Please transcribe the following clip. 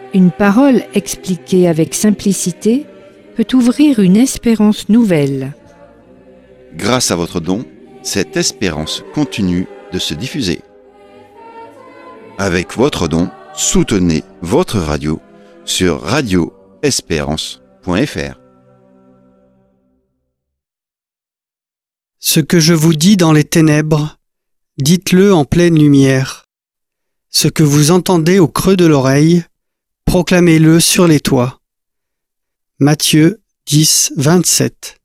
Une parole expliquée avec simplicité peut ouvrir une espérance nouvelle. Grâce à votre don, cette espérance continue de se diffuser. Avec votre don, soutenez votre radio sur radioespérance.fr. Ce que je vous dis dans les ténèbres, dites-le en pleine lumière. Ce que vous entendez au creux de l'oreille, proclamez-le sur les toits. Matthieu 10, 27.